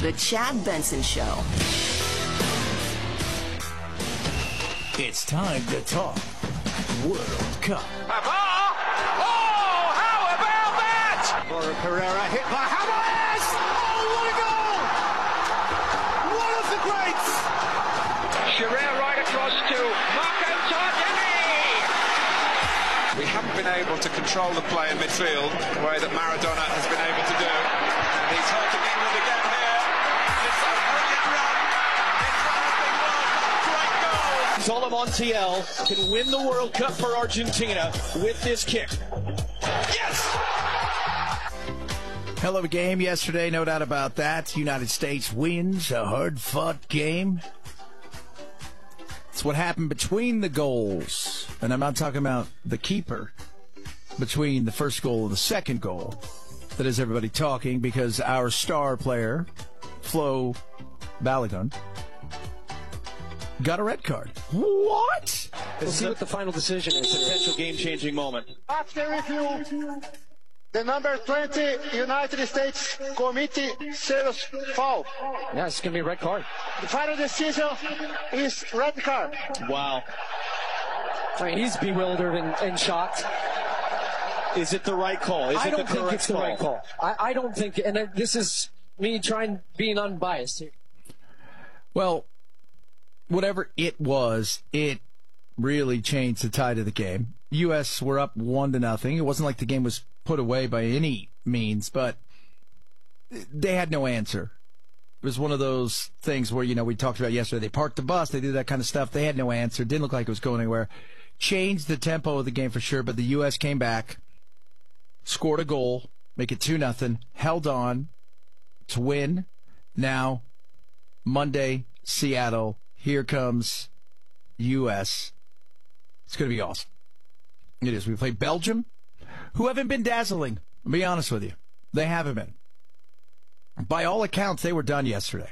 The Chad Benson Show. It's time to talk World Cup. Oh, how about that? Laura Pereira hit by Hamas! Oh, what a goal! One of the greats! Shearer right across to Marco Tardini. We haven't been able to control the play in midfield the way that Maradona has been able to do. And he's hurting England again here. It's a brilliant run. It's one of the World Cup great goals. Zola Montiel can win the World Cup for Argentina with this kick. Yes! Hell of a game yesterday, no doubt about that. United States wins a hard-fought game. It's what happened between the goals. And I'm not talking about the keeper. Between the first goal and the second goal. That is everybody talking because our star player, Flo Balogun, got a red card. What? We'll see what the final decision is. A potential game-changing moment. After review, the number 20 United States committee says foul. Yeah, it's going to be a red card. The final decision is red card. Wow. I mean, he's bewildered and shocked. Is it the right call? I don't think it's the right call. I don't think, and this is me being unbiased here. Well, whatever it was, it really changed the tide of the game. U.S. were up 1-0. It wasn't like the game was put away by any means, but they had no answer. It was one of those things where, we talked about yesterday. They parked the bus. They did that kind of stuff. They had no answer. Didn't look like it was going anywhere. Changed the tempo of the game for sure, but the U.S. came back, scored a goal, make it 2-0, held on to win. Now, Monday, Seattle, here comes U.S. It's going to be awesome. It is. We play Belgium, who haven't been dazzling. I'll be honest with you. They haven't been. By all accounts, they were done yesterday.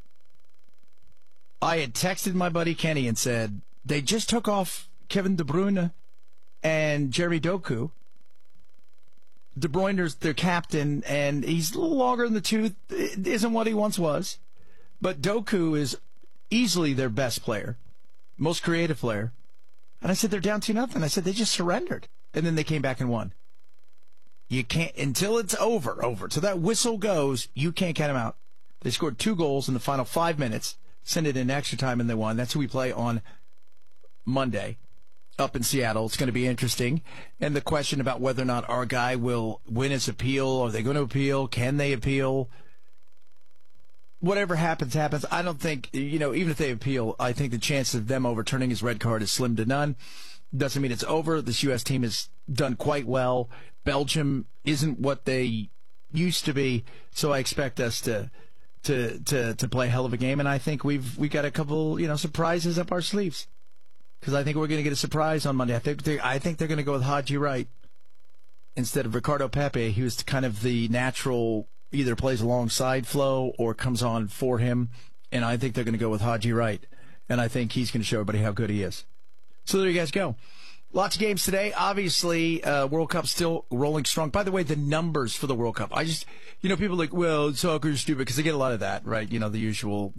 I had texted my buddy Kenny and said, they just took off Kevin De Bruyne and Jeremy Doku. De Bruyne's their captain, and he's a little longer in the tooth. It isn't what he once was. But Doku is easily their best player, most creative player. And I said, they're down 2-0. I said, they just surrendered. And then they came back and won. You can't, until it's over. Till that whistle goes, you can't count them out. They scored 2 goals in the final 5 minutes, sent it in extra time, and they won. That's who we play on Monday up in Seattle. It's going to be interesting. And the question about whether or not our guy will win his appeal. Are they going to appeal? Can they appeal? Whatever happens, happens. I don't think, even if they appeal, I think the chance of them overturning his red card is slim to none. Doesn't mean it's over. This U.S. team has done quite well. Belgium isn't what they used to be, so I expect us to play a hell of a game. And I think we got a couple, surprises up our sleeves. Because I think we're going to get a surprise on Monday. I think they're going to go with Haji Wright instead of Ricardo Pepe, who's kind of the natural, either plays alongside Flo or comes on for him. And I think they're going to go with Haji Wright. And I think he's going to show everybody how good he is. So there you guys go. Lots of games today. Obviously, World Cup still rolling strong. By the way, the numbers for the World Cup. I just, people are like, well, soccer's stupid, because they get a lot of that, right? The usual,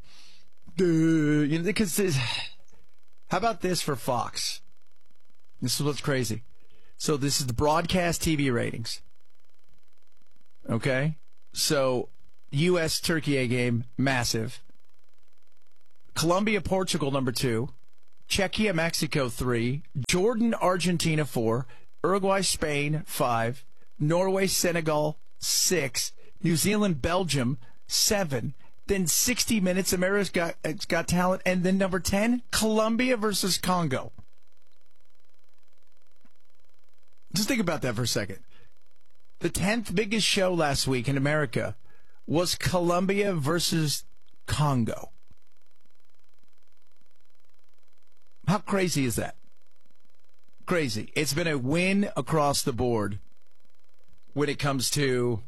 because how about this for Fox? This is what's crazy. So this is the broadcast TV ratings. Okay? So, U.S.-Turkey game, massive. Colombia-Portugal, number 2. Czechia-Mexico, 3. Jordan-Argentina, 4. Uruguay-Spain, 5. Norway-Senegal, 6. New Zealand-Belgium, 7. Then 60 Minutes, America's Got Talent. And then number 10, Colombia versus Congo. Just think about that for a second. The 10th biggest show last week in America was Colombia versus Congo. How crazy is that? Crazy. It's been a win across the board when it comes to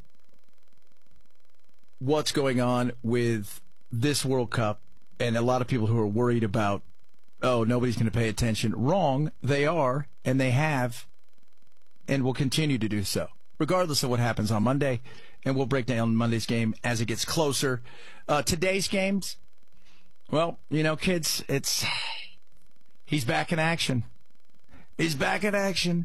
what's going on with this World Cup, and a lot of people who are worried about, nobody's going to pay attention. Wrong. They are, and they have, and will continue to do so, regardless of what happens on Monday. and we'll break down Monday's game as it gets closer. Today's games, well, kids, he's back in action. He's back in action.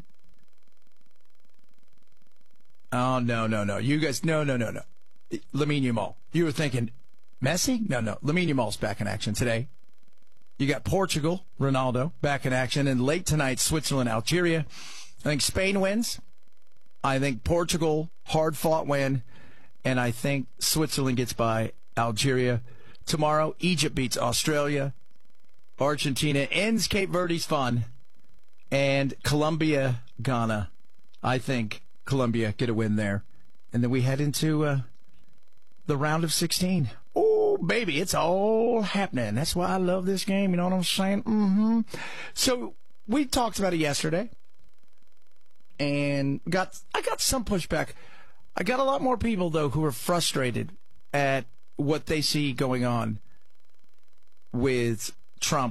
Oh, no. You guys, no. Lamine Yamal. You were thinking, Messi? No. Lamine Yamal's back in action today. You got Portugal, Ronaldo, back in action. And late tonight, Switzerland, Algeria. I think Spain wins. I think Portugal, hard-fought win. And I think Switzerland gets by Algeria. Tomorrow, Egypt beats Australia. Argentina ends Cape Verde's fun. And Colombia, Ghana. I think Colombia get a win there. And then we head into the round of 16. Oh, baby, it's all happening. That's why I love this game. You know what I'm saying? Mm-hmm. So we talked about it yesterday. And I got some pushback. I got a lot more people, though, who are frustrated at what they see going on with Trump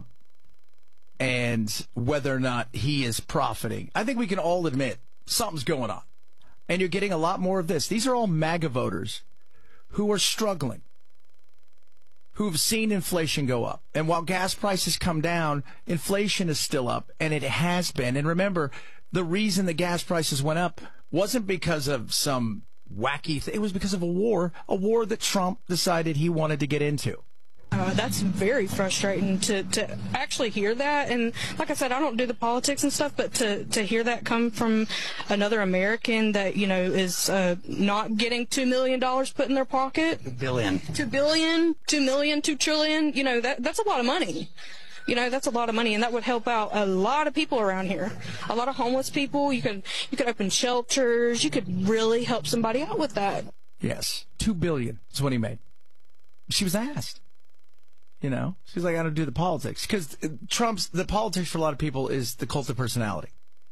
and whether or not he is profiting. I think we can all admit something's going on. And you're getting a lot more of this. These are all MAGA voters who are struggling, who've seen inflation go up. And while gas prices come down, inflation is still up, and it has been. And remember, the reason the gas prices went up wasn't because of some wacky thing. It was because of a war that Trump decided he wanted to get into. That's very frustrating to actually hear that. And like I said, I don't do the politics and stuff, but to hear that come from another American that, is not getting $2 million put in their pocket. $2 billion. $2 billion, $2 million, $2 trillion, that's a lot of money. That's a lot of money, and that would help out a lot of people around here. A lot of homeless people. You could open shelters. You could really help somebody out with that. Yes, $2 billion is what he made. She was asked. She's like, I don't do the politics. Because the politics for a lot of people is the cult of personality.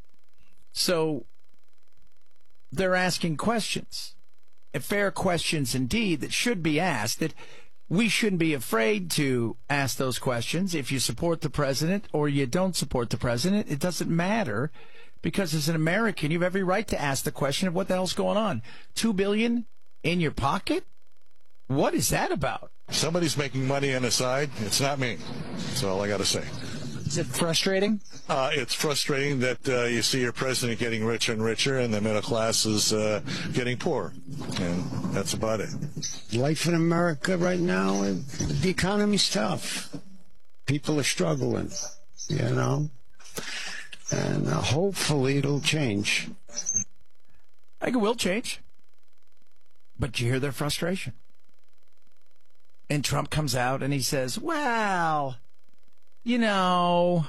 So they're asking questions, and fair questions indeed, that should be asked, that we shouldn't be afraid to ask those questions. If you support the president or you don't support the president, it doesn't matter, because as an American, you have every right to ask the question of what the hell's going on. $2 billion in your pocket? What is that about? Somebody's making money on the side. It's not me. That's all I got to say. Is it frustrating? It's frustrating that you see your president getting richer and richer, and the middle class is getting poorer. And that's about it. Life in America right now, the economy's tough. People are struggling, And hopefully it'll change. I think it will change. But you hear their frustration. And Trump comes out and he says, well, don't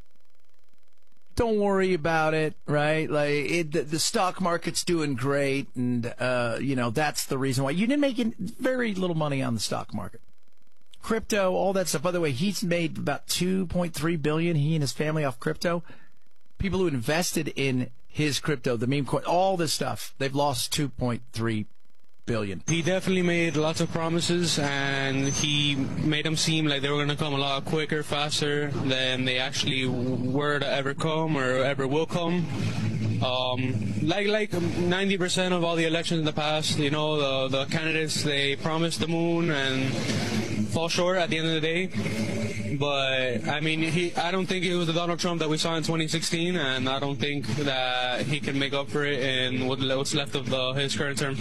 worry about it, right? Like the stock market's doing great, and that's the reason why. You didn't make very little money on the stock market. Crypto, all that stuff. By the way, he's made about $2.3 billion, he and his family, off crypto. People who invested in his crypto, the meme coin, all this stuff, they've lost $2.3 billion. He definitely made lots of promises, and he made them seem like they were going to come a lot quicker, faster than they actually were to ever come or ever will come. Like 90% of all the elections in the past, the candidates, they promised the moon and fall short at the end of the day. But I don't think it was the Donald Trump that we saw in 2016, and I don't think that he can make up for it in what's left of his current term.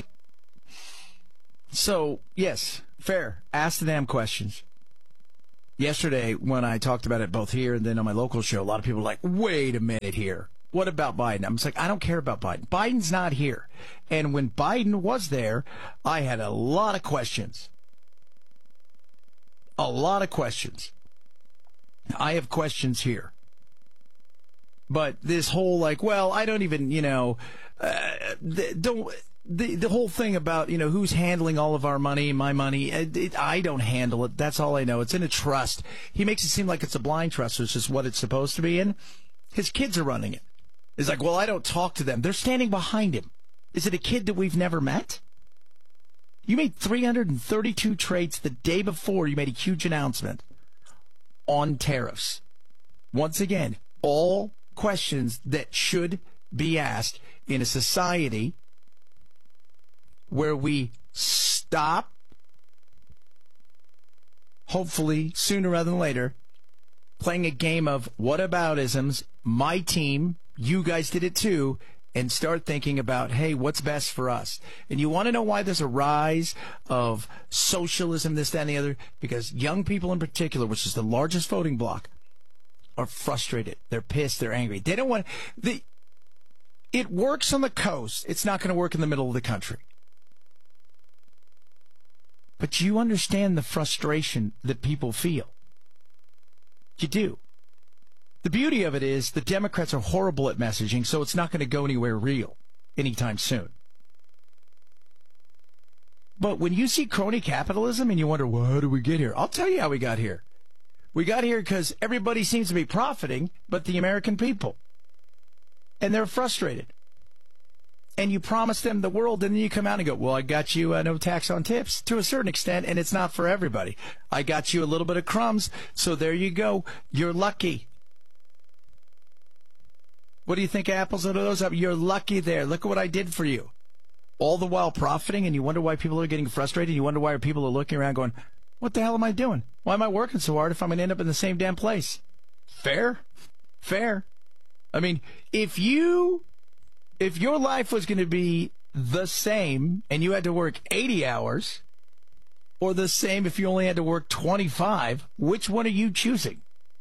So, yes, fair. Ask the damn questions. Yesterday, when I talked about it both here and then on my local show, a lot of people were like, wait a minute here. What about Biden? I'm just like, I don't care about Biden. Biden's not here. And when Biden was there, I had a lot of questions. A lot of questions. I have questions here. But this whole I don't even, The whole thing about, who's handling all of our money, my money, I don't handle it. That's all I know. It's in a trust. He makes it seem like it's a blind trust, which is what it's supposed to be in. His kids are running it. It's like, well, I don't talk to them. They're standing behind him. Is it a kid that we've never met? You made 332 trades the day before you made a huge announcement on tariffs. Once again, all questions that should be asked in a society where we stop, hopefully sooner rather than later, playing a game of whataboutisms, my team, you guys did it too, and start thinking about, hey, what's best for us? And you want to know why there's a rise of socialism, this, that, and the other? Because young people in particular, which is the largest voting bloc, are frustrated. They're pissed. They're angry. They don't want... It works on the coast. It's not going to work in the middle of the country. But you understand the frustration that people feel. You do. The beauty of it is the Democrats are horrible at messaging, so it's not going to go anywhere real anytime soon. But when you see crony capitalism and you wonder, well, how did we get here? I'll tell you how we got here. We got here because everybody seems to be profiting but the American people. And they're frustrated. And you promise them the world, and then you come out and go, well, I got you no tax on tips to a certain extent, and it's not for everybody. I got you a little bit of crumbs, so there you go. You're lucky. What do you think apples out of those? You're lucky there. Look at what I did for you. All the while profiting, and you wonder why people are getting frustrated. You wonder why people are looking around going, what the hell am I doing? Why am I working so hard if I'm going to end up in the same damn place? Fair? Fair. I mean, if your life was going to be the same and you had to work 80 hours, or the same if you only had to work 25, which one are you choosing?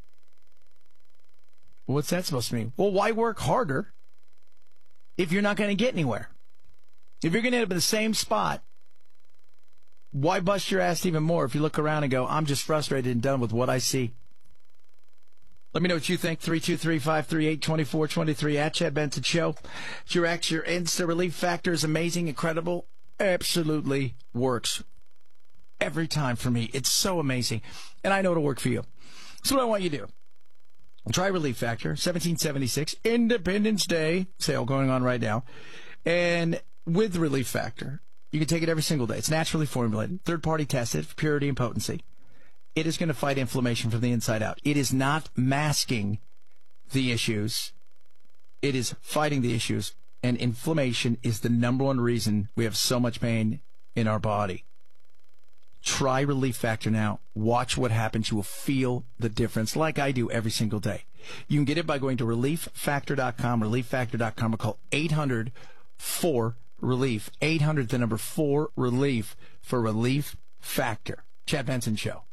What's that supposed to mean? Well, why work harder if you're not going to get anywhere? If you're going to end up in the same spot, why bust your ass even more if you look around and go, I'm just frustrated and done with what I see? Let me know what you think. 323-538-2423 at Chad Benson Show. Your Insta Relief Factor is amazing, incredible, absolutely works every time for me. It's so amazing. And I know it'll work for you. So what I want you to do, try Relief Factor, 1776, Independence Day sale going on right now. And with Relief Factor, you can take it every single day. It's naturally formulated, third-party tested for purity and potency. It is going to fight inflammation from the inside out. It is not masking the issues. It is fighting the issues. And inflammation is the number one reason we have so much pain in our body. Try Relief Factor now. Watch what happens. You will feel the difference like I do every single day. You can get it by going to ReliefFactor.com, ReliefFactor.com, or call 800-4-RELIEF. 800, the number 4-RELIEF for Relief Factor. Chad Benson Show.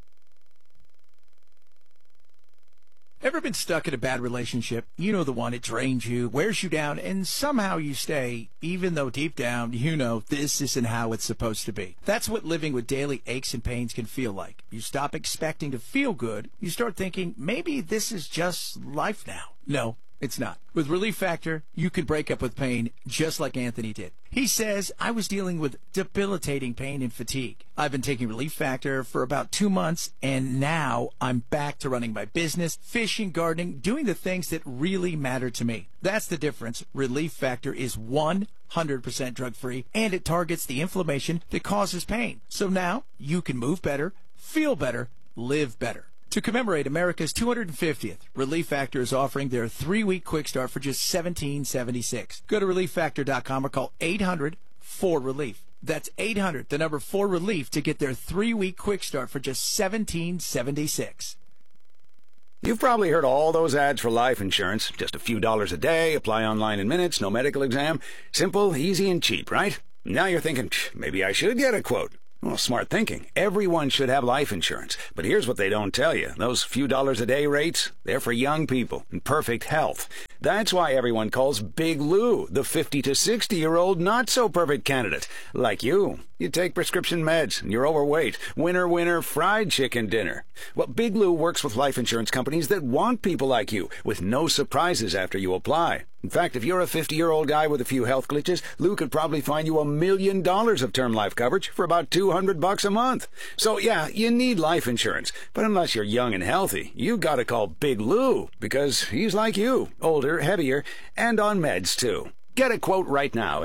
Ever been stuck in a bad relationship? You know the one. It drains you, wears you down, and somehow you stay, even though deep down you know this isn't how it's supposed to be. That's what living with daily aches and pains can feel like. You stop expecting to feel good. You start thinking, maybe this is just life now. No, it's not. With Relief Factor, you can break up with pain just like Anthony did. He says, I was dealing with debilitating pain and fatigue. I've been taking Relief Factor for about 2 months, and now I'm back to running my business, fishing, gardening, doing the things that really matter to me. That's the difference. Relief Factor is 100% drug-free, and it targets the inflammation that causes pain. So now you can move better, feel better, live better. To commemorate America's 250th, Relief Factor is offering their 3-week quick start for just $17.76. Go to ReliefFactor.com or call 800-4-RELIEF. That's 800, the number 4-RELIEF, to get their 3-week quick start for just $17.76. You've probably heard all those ads for life insurance. Just a few dollars a day, apply online in minutes, no medical exam. Simple, easy, and cheap, right? Now you're thinking, maybe I should get a quote. Well, smart thinking. Everyone should have life insurance. But here's what they don't tell you. Those few dollars a day rates, they're for young people in perfect health. That's why everyone calls Big Lou the 50 to 60-year-old not-so-perfect candidate. Like you. You take prescription meds, and you're overweight. Winner, winner, fried chicken dinner. Well, Big Lou works with life insurance companies that want people like you, with no surprises after you apply. In fact, if you're a 50-year-old guy with a few health glitches, Lou could probably find you $1 million of term life coverage for about $200 a month. So, yeah, you need life insurance. But unless you're young and healthy, you gotta call Big Lou, because he's like you, older, heavier, and on meds, too. Get a quote right now at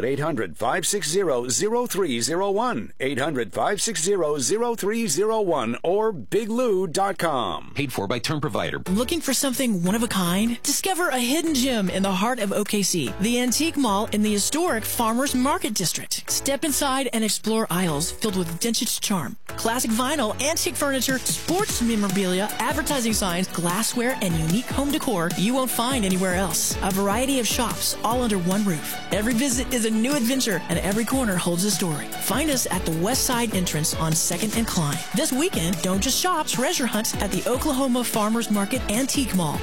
800-560-0301, 800-560-0301, or biglou.com. Paid for by Term Provider. Looking for something one of a kind? Discover a hidden gem in the heart of OKC, the Antique Mall in the historic Farmers Market District. Step inside and explore aisles filled with vintage charm, classic vinyl, antique furniture, sports memorabilia, advertising signs, glassware, and unique home decor you won't find anywhere else. A variety of shops all under one roof. Every visit is a new adventure, and every corner holds a story. Find us at the West Side entrance on 2nd and Klein. This weekend, don't just shop, treasure hunt at the Oklahoma Farmers Market Antique Mall.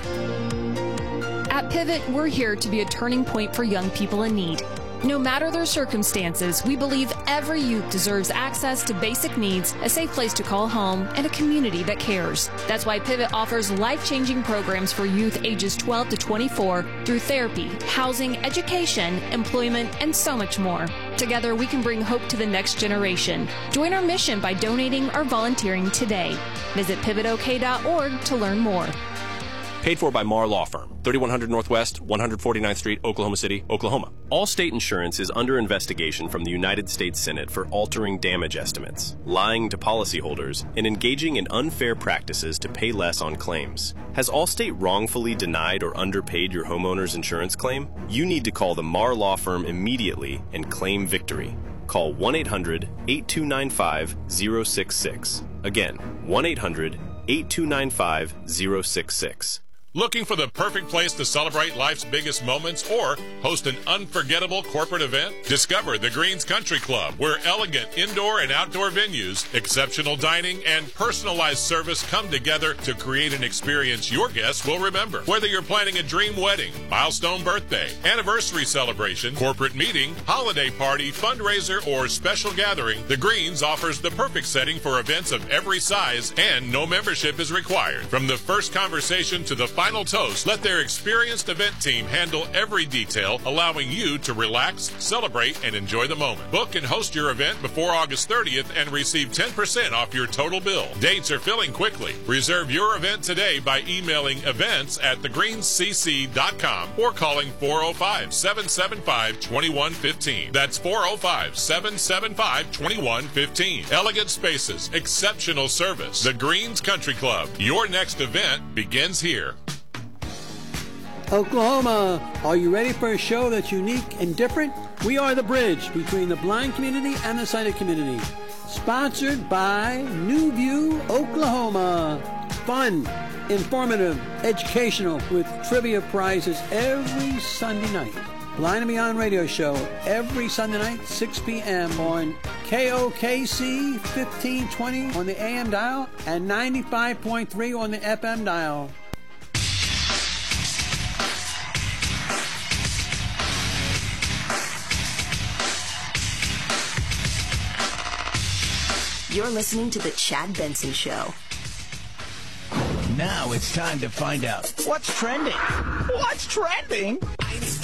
At Pivot, we're here to be a turning point for young people in need. No matter their circumstances, we believe every youth deserves access to basic needs, a safe place to call home, and a community that cares. That's why Pivot offers life-changing programs for youth ages 12 to 24 through therapy, housing, education, employment, and so much more. Together, we can bring hope to the next generation. Join our mission by donating or volunteering today. Visit pivotok.org to learn more. Paid for by Marr Law Firm, 3100 Northwest, 149th Street, Oklahoma City, Oklahoma. Allstate Insurance is under investigation from the United States Senate for altering damage estimates, lying to policyholders, and engaging in unfair practices to pay less on claims. Has Allstate wrongfully denied or underpaid your homeowner's insurance claim? You need to call the Marr Law Firm immediately and claim victory. Call 1-800-8295-066. Again, 1-800-8295-066. Looking for the perfect place to celebrate life's biggest moments or host an unforgettable corporate event? Discover the Greens Country Club, where elegant indoor and outdoor venues, exceptional dining, and personalized service come together to create an experience your guests will remember. Whether you're planning a dream wedding, milestone birthday, anniversary celebration, corporate meeting, holiday party, fundraiser, or special gathering, the Greens offers the perfect setting for events of every size, and no membership is required. From the first conversation to the final toast, let their experienced event team handle every detail, allowing you to relax, celebrate, and enjoy the moment. Book and host your event before August 30th and receive 10% off your total bill. Dates are filling quickly. Reserve your event today by emailing events@thegreenscc.com or calling 405-775-2115. That's 405-775-2115. Elegant spaces, exceptional service. The Greens Country Club. Your next event begins here. Oklahoma, are you ready for a show that's unique and different? We are the bridge between the blind community and the sighted community. Sponsored by New View, Oklahoma. Fun, informative, educational, with trivia prizes every Sunday night. Blind and Beyond radio show every Sunday night, 6 p.m. on KOKC 1520 on the AM dial and 95.3 on the FM dial. You're listening to The Chad Benson Show. Now it's time to find out what's trending. What's trending?